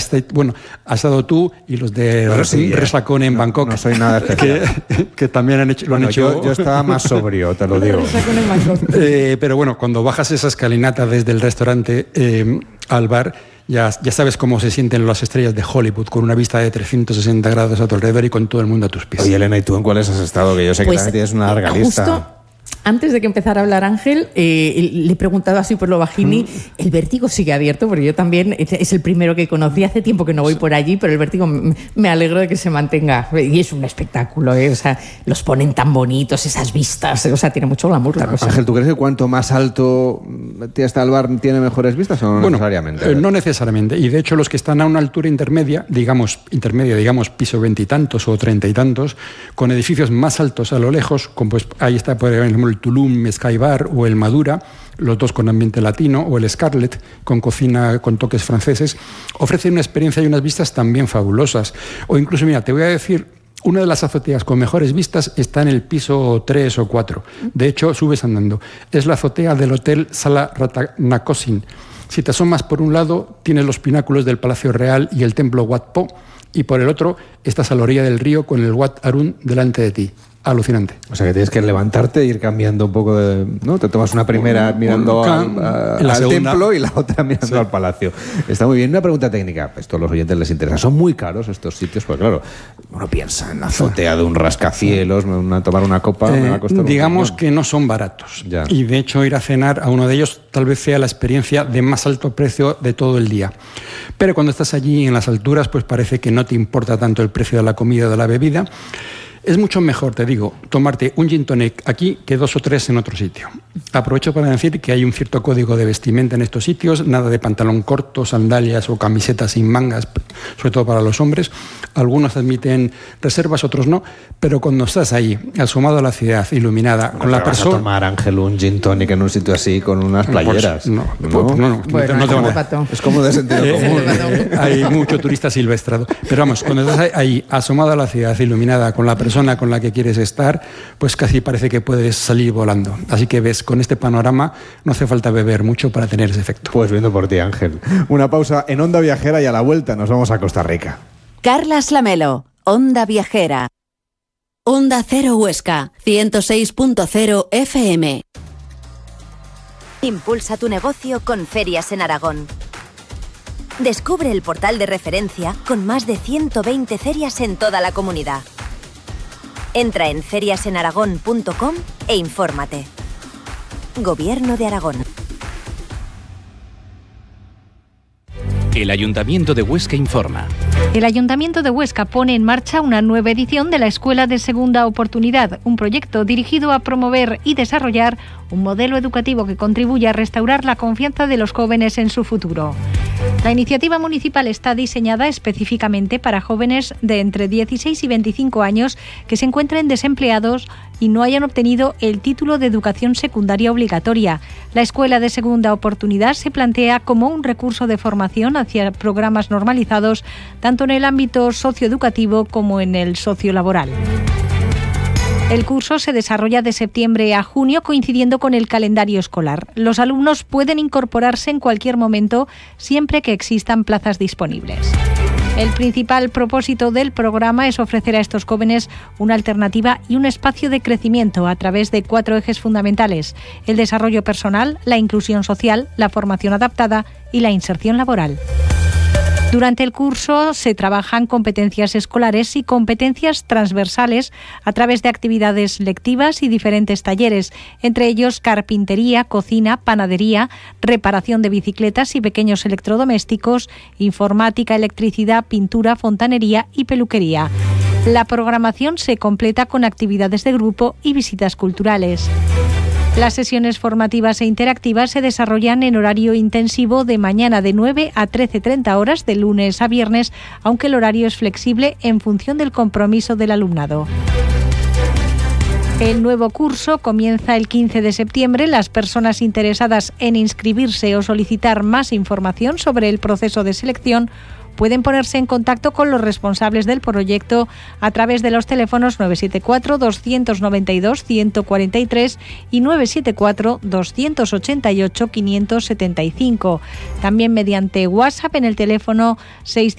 bueno, has estado tú y los de Resacón en Bangkok. No soy nada especial. Que también lo han hecho. Yo estaba más sobrio, te lo digo. Pero bueno, cuando bajas esa escalinata desde el restaurante al bar, ya sabes cómo se sienten las estrellas de Hollywood, con una vista de 360 grados a tu alrededor y con todo el mundo a tus pies. Oye, Elena, ¿y tú en cuáles has estado? Que yo sé que también tienes una larga lista. Antes de que empezara a hablar Ángel, le he preguntado así por lo bajini. El Vértigo sigue abierto, porque yo también es el primero que conocí. Hace tiempo que no voy por allí, pero el Vértigo me alegro de que se mantenga. Y es un espectáculo, ¿eh? O sea, los ponen tan bonitos, esas vistas. O sea, tiene mucho glamour la cosa. Ángel, ¿tú crees que cuanto más alto está el bar tiene mejores vistas o no necesariamente? No necesariamente. Y de hecho, los que están a una altura intermedia, digamos piso 20 y tantos o 30 y tantos, con edificios más altos a lo lejos, como pues ahí está, por ejemplo, el Tulum Sky Bar o el Madura, los dos con ambiente latino, o el Scarlet con cocina con toques franceses, ofrecen una experiencia y unas vistas también fabulosas. O incluso, mira, te voy a decir, una de las azoteas con mejores vistas está en el piso 3 o 4. De hecho, subes andando. Es la azotea del Hotel Sala Ratanakosin. Si te asomas por un lado, tienes los pináculos del Palacio Real y el Templo Wat Po, y por el otro estás a la orilla del río con el Wat Arun delante de ti. Alucinante. O sea que tienes que levantarte e ir cambiando un poco de... ¿no? Te tomas una primera mirando al templo y la otra mirando al palacio. Está muy bien. Una pregunta técnica. Esto a los oyentes les interesa. ¿Son muy caros estos sitios? Porque claro, uno piensa en la azotea de un rascacielos, tomar una copa... me va a costar digamos que no son baratos. Ya. Y de hecho ir a cenar a uno de ellos tal vez sea la experiencia de más alto precio de todo el día. Pero cuando estás allí en las alturas, pues parece que no te importa tanto el precio de la comida o de la bebida. Es mucho mejor, te digo, tomarte un gin tonic aquí que 2 o 3 en otro sitio. Aprovecho para decir que hay un cierto código de vestimenta en estos sitios, nada de pantalón corto, sandalias o camisetas sin mangas, sobre todo para los hombres. Algunos admiten reservas, otros no, pero cuando estás ahí, asomado a la ciudad, iluminada, con la persona... ¿Vas a tomar, Ángel, un gin tonic en un sitio así, con unas playeras? No te es como de sentido común. Hay mucho turista silvestrado. Pero vamos, cuando estás ahí, asomado a la ciudad, iluminada, con la persona con la que quieres estar, pues casi parece que puedes salir volando. Así que ves, con este panorama no hace falta beber mucho para tener ese efecto. Pues viendo por ti, Ángel. Una pausa en Onda Viajera y a la vuelta nos vamos a Costa Rica. Carlas Lamelo, Onda Viajera. Onda Cero Huesca, 106.0 FM. Impulsa tu negocio con Ferias en Aragón. Descubre el portal de referencia con más de 120 ferias en toda la comunidad. Entra en feriasenaragón.com e infórmate. Gobierno de Aragón. El Ayuntamiento de Huesca informa. El Ayuntamiento de Huesca pone en marcha una nueva edición de la Escuela de Segunda Oportunidad, un proyecto dirigido a promover y desarrollar un modelo educativo que contribuya a restaurar la confianza de los jóvenes en su futuro. La iniciativa municipal está diseñada específicamente para jóvenes de entre 16 y 25 años que se encuentren desempleados y no hayan obtenido el título de educación secundaria obligatoria. La Escuela de Segunda Oportunidad se plantea como un recurso de formación hacia programas normalizados, tanto en el ámbito socioeducativo como en el sociolaboral. El curso se desarrolla de septiembre a junio, coincidiendo con el calendario escolar. Los alumnos pueden incorporarse en cualquier momento, siempre que existan plazas disponibles. El principal propósito del programa es ofrecer a estos jóvenes una alternativa y un espacio de crecimiento a través de 4 ejes fundamentales: el desarrollo personal, la inclusión social, la formación adaptada y la inserción laboral. Durante el curso se trabajan competencias escolares y competencias transversales a través de actividades lectivas y diferentes talleres, entre ellos carpintería, cocina, panadería, reparación de bicicletas y pequeños electrodomésticos, informática, electricidad, pintura, fontanería y peluquería. La programación se completa con actividades de grupo y visitas culturales. Las sesiones formativas e interactivas se desarrollan en horario intensivo de mañana de 9 a 13:30 horas de lunes a viernes, aunque el horario es flexible en función del compromiso del alumnado. El nuevo curso comienza el 15 de septiembre. Las personas interesadas en inscribirse o solicitar más información sobre el proceso de selección pueden ponerse en contacto con los responsables del proyecto a través de los teléfonos 974-292-143 y 974-288-575. También mediante WhatsApp en el teléfono 6